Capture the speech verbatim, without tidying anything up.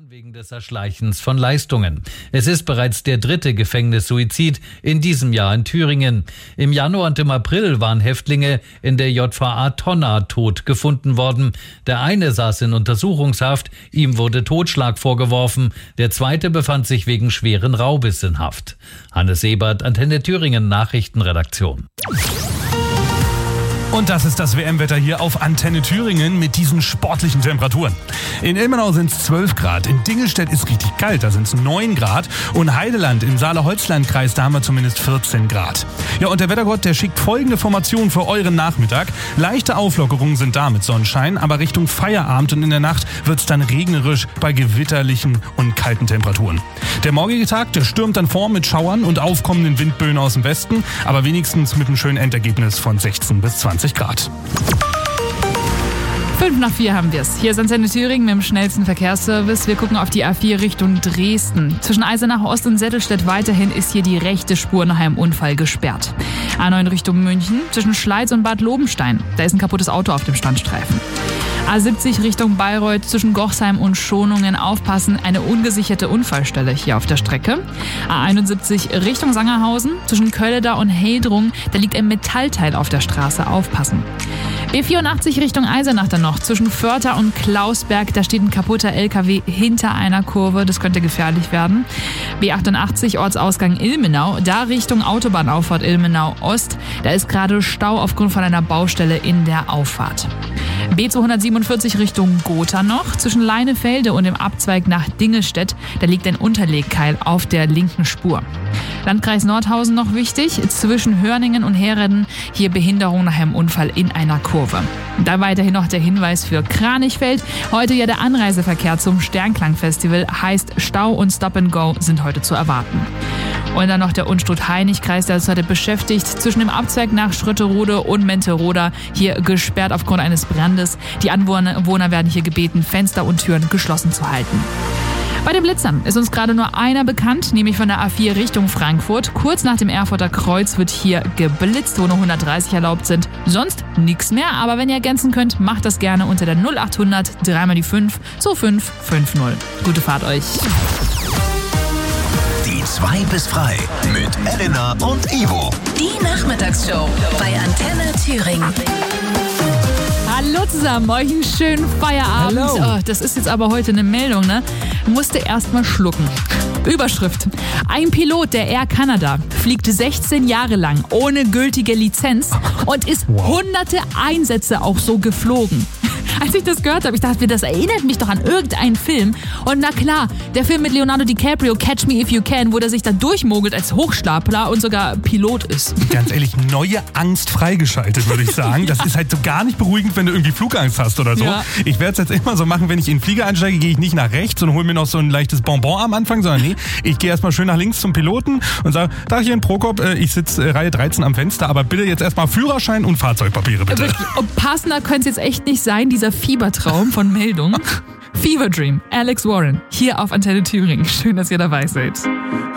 Wegen des Erschleichens von Leistungen. Es ist bereits der dritte Gefängnissuizid in diesem Jahr in Thüringen. Im Januar und im April waren Häftlinge in der J V A Tonna tot gefunden worden. Der eine saß in Untersuchungshaft, ihm wurde Totschlag vorgeworfen. Der zweite befand sich wegen schweren Raubes in Haft. Hannes Ebert, Antenne Thüringen Nachrichtenredaktion. Und das ist das W M-Wetter hier auf Antenne Thüringen mit diesen sportlichen Temperaturen. In Ilmenau sind es zwölf Grad, in Dingelstedt ist richtig kalt, da sind es neun Grad und Heideland im Saale-Holzland-Kreis, da haben wir zumindest vierzehn Grad. Ja, und der Wettergott, der schickt folgende Formation für euren Nachmittag. Leichte Auflockerungen sind da mit Sonnenschein, aber Richtung Feierabend und in der Nacht wird es dann regnerisch bei gewitterlichen und kalten Temperaturen. Der morgige Tag, der stürmt dann vor mit Schauern und aufkommenden Windböen aus dem Westen, aber wenigstens mit einem schönen Endergebnis von sechzehn bis zwanzig Grad. Fünf nach vier haben wir es. Hier ist Antenne Thüringen mit dem schnellsten Verkehrsservice. Wir gucken auf die A vier Richtung Dresden. Zwischen Eisenach Ost und Settelstedt weiterhin ist hier die rechte Spur nach einem Unfall gesperrt. A neun Richtung München. Zwischen Schleiz und Bad Lobenstein. Da ist ein kaputtes Auto auf dem Standstreifen. A siebzig Richtung Bayreuth zwischen Gochsheim und Schonungen aufpassen, eine ungesicherte Unfallstelle hier auf der Strecke. A einundsiebzig Richtung Sangerhausen zwischen Kölleda und Heldrung, da liegt ein Metallteil auf der Straße, aufpassen. B vierundachtzig Richtung Eisenach dann noch zwischen Förther und Klausberg, da steht ein kaputter L K W hinter einer Kurve, das könnte gefährlich werden. B achtundachtzig Ortsausgang Ilmenau, da Richtung Autobahnauffahrt Ilmenau Ost, da ist gerade Stau aufgrund von einer Baustelle in der Auffahrt. B zweihundertsiebenundvierzig Richtung Gotha noch, zwischen Leinefelde und dem Abzweig nach Dingelstedt, da liegt ein Unterlegkeil auf der linken Spur. Landkreis Nordhausen noch wichtig, zwischen Hörningen und Hereden, hier Behinderung nach einem Unfall in einer Kurve. Da weiterhin noch der Hinweis für Kranichfeld, heute ja der Anreiseverkehr zum Sternklang-Festival, heißt Stau und Stop and Go sind heute zu erwarten. Und dann noch der Unstrut-Heinig-Kreis, der ist heute beschäftigt, zwischen dem Abzweig nach Schrötterode und Menteroda, hier gesperrt aufgrund eines Brandes. Die Anwohner werden hier gebeten, Fenster und Türen geschlossen zu halten. Bei den Blitzern ist uns gerade nur einer bekannt, nämlich von der A vier Richtung Frankfurt. Kurz nach dem Erfurter Kreuz wird hier geblitzt, wo nur hundertdreißig erlaubt sind. Sonst nichts mehr, aber wenn ihr ergänzen könnt, macht das gerne unter der null achthundert dreimal die fünf zu fünf fünf null. Gute Fahrt euch. Die zwei bis frei mit Elena und Ivo. Die Nachmittagsshow bei Antenne Thüringen. Hallo zusammen, euch einen schönen Feierabend. Oh, das ist jetzt aber heute eine Meldung, ne? Musste erst mal schlucken. Überschrift. Ein Pilot der Air Canada fliegt sechzehn Jahre lang ohne gültige Lizenz und ist hunderte Einsätze auch so geflogen. Als ich das gehört habe, ich dachte mir, das erinnert mich doch an irgendeinen Film. Und na klar, der Film mit Leonardo DiCaprio, Catch Me If You Can, wo der sich da durchmogelt als Hochstapler und sogar Pilot ist. Ganz ehrlich, neue Angst freigeschaltet, würde ich sagen. Das ist halt so gar nicht beruhigend, wenn du irgendwie Flugangst hast oder so. Ja. Ich werde es jetzt immer so machen, wenn ich in den Flieger einsteige, gehe ich nicht nach rechts und hole mir noch so ein leichtes Bonbon am Anfang, sondern nee, ich gehe erstmal schön nach links zum Piloten und sage, da hier in Prokop, ich sitze Reihe dreizehn am Fenster, aber bitte jetzt erstmal Führerschein und Fahrzeugpapiere, bitte. Wirklich, und passender könnte es jetzt echt nicht sein, dieser Fiebertraum von Meldung. Fever Dream, Alex Warren, hier auf Antenne Thüringen. Schön, dass ihr dabei seid.